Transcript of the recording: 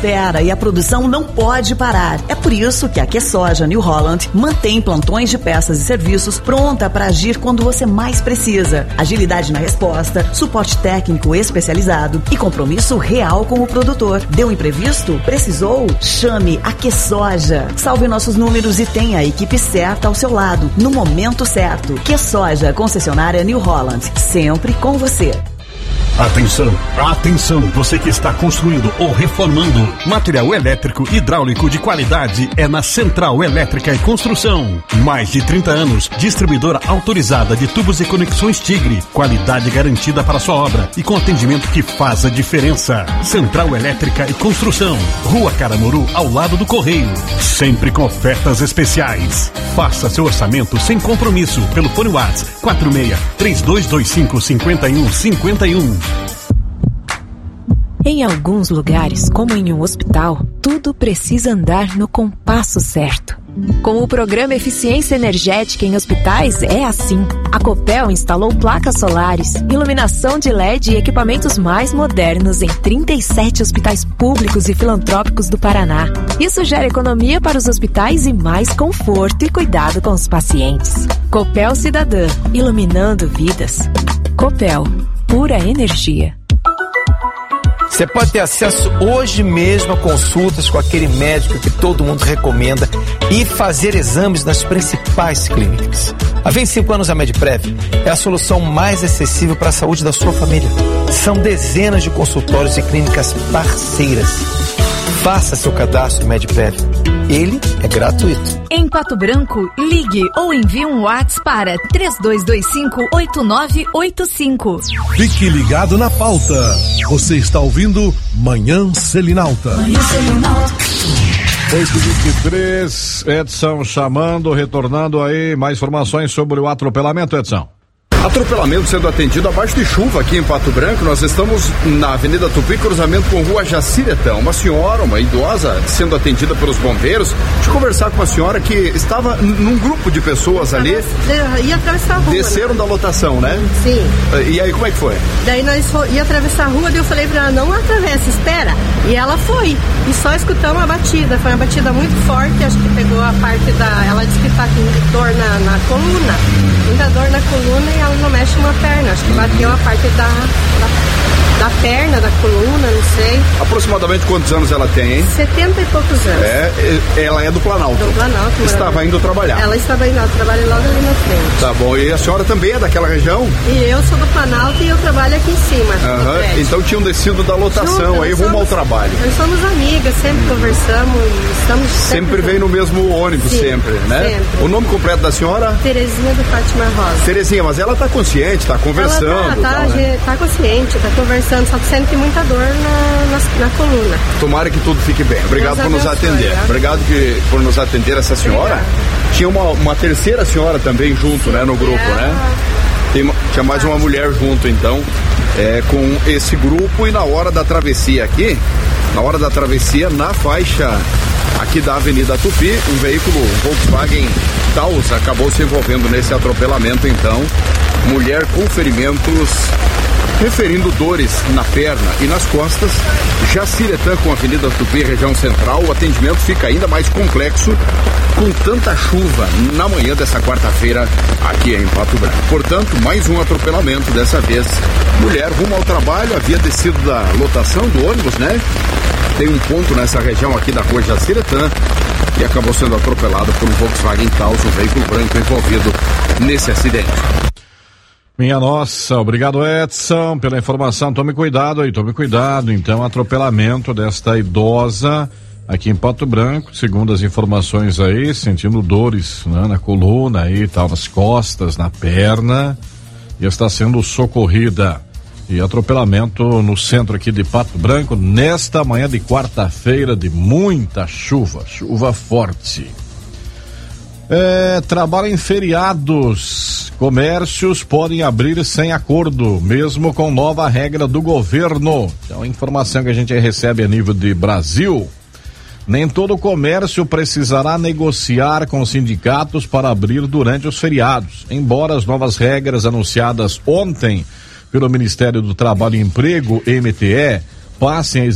espera e a produção não pode parar. É por isso que a QSoja New Holland mantém plantões de peças e serviços pronta para agir quando você mais precisa. Agilidade na resposta, suporte técnico especializado e compromisso real com o produtor. Deu imprevisto? Precisou? Chame a QSoja. Salve nossos números e tenha a equipe certa ao seu lado, no momento certo. QSoja, concessionária New Holland, sempre com você. Atenção, atenção, você que está construindo ou reformando. Material elétrico hidráulico de qualidade é na Central Elétrica e Construção. Mais de 30 anos, distribuidora autorizada de tubos e conexões Tigre. Qualidade garantida para sua obra e com atendimento que faz a diferença. Central Elétrica e Construção. Rua Caramuru, ao lado do Correio. Sempre com ofertas especiais. Faça seu orçamento sem compromisso pelo fone WhatsApp 46-3225-5151. Em alguns lugares, como em um hospital, tudo precisa andar no compasso certo. Com o programa Eficiência Energética em Hospitais, é assim. A Copel instalou placas solares, iluminação de LED e equipamentos mais modernos em 37 hospitais públicos e filantrópicos do Paraná. Isso gera economia para os hospitais e mais conforto e cuidado com os pacientes. Copel Cidadã, iluminando vidas. Copel, pura energia. Você pode ter acesso hoje mesmo a consultas com aquele médico que todo mundo recomenda e fazer exames nas principais clínicas. Há 25 anos a Medprev é a solução mais acessível para a saúde da sua família. São dezenas de consultórios e clínicas parceiras. Faça seu cadastro Medprev. Ele é gratuito. Em Pato Branco, ligue ou envie um WhatsApp para 3225-8985. Fique ligado na pauta. Você está ouvindo Manhã Selinalta. Manhã Selinalta. 8h23, Edson chamando, retornando aí, mais informações sobre o atropelamento, Edson. Atropelamento sendo atendido abaixo de chuva aqui em Pato Branco. Nós estamos na Avenida Tupi, cruzamento com Rua Jaciretão. Uma senhora, uma idosa, sendo atendida pelos bombeiros. Deixa eu conversar com uma senhora que estava num grupo de pessoas ali. Ia atravessar a rua. Desceram, né? Da lotação, né? Sim. E aí, como é que foi? Daí nós ia atravessar a rua, daí eu falei pra ela, não atravessa, espera. E ela foi. E só escutamos a batida. Foi uma batida muito forte, acho que pegou a parte da... Ela disse que tá com dor na coluna. Muita dor na coluna e ela não mexe uma perna, acho que bateu a parte da perna, da coluna, não sei. Aproximadamente quantos anos ela tem, hein? 70 e poucos anos. Ela é do Planalto. Do Planalto. Estava indo trabalhar. Ela estava indo trabalhar logo ali na frente. Tá bom, e a senhora também é daquela região? E eu sou do Planalto e eu trabalho aqui em cima. Então tinham descido da lotação, aí rumo ao trabalho. Nós somos amigas, sempre conversamos e estamos... Sempre vem no mesmo ônibus, sim, sempre, né? Sempre. O nome completo da senhora? Terezinha do Fátima Rosa. Terezinha, mas ela tá consciente, tá conversando. Ela tá consciente, tá conversando, só que sente muita dor na coluna. Tomara que tudo fique bem. Obrigado por nos atender. Obrigado por nos atender essa senhora. Tinha uma terceira senhora também junto, né, no grupo, né? Tinha mais uma mulher junto, então, com esse grupo. E na hora da travessia aqui, na faixa aqui da Avenida Tupi, um veículo Volkswagen Taos acabou se envolvendo nesse atropelamento, então, mulher com ferimentos referindo dores na perna e nas costas. Jaciretã com a Avenida Tupi, região central. O atendimento fica ainda mais complexo com tanta chuva na manhã dessa quarta-feira aqui em Pato Branco. Portanto, mais um atropelamento, dessa vez mulher rumo ao trabalho, havia descido da lotação do ônibus, né? Tem um ponto nessa região aqui da rua Jaciretã e acabou sendo atropelada por um Volkswagen Taos, um veículo branco envolvido nesse acidente. Minha nossa, obrigado Edson pela informação, tome cuidado aí, então atropelamento desta idosa aqui em Pato Branco, segundo as informações aí, sentindo dores, né, na coluna aí, tal, nas costas, na perna, e está sendo socorrida. E atropelamento no centro aqui de Pato Branco nesta manhã de quarta-feira de muita chuva forte. Trabalho em feriados. Comércios podem abrir sem acordo, mesmo com nova regra do governo. Então, a informação que a gente recebe a nível de Brasil, nem todo comércio precisará negociar com sindicatos para abrir durante os feriados. Embora as novas regras anunciadas ontem pelo Ministério do Trabalho e Emprego, MTE, passem a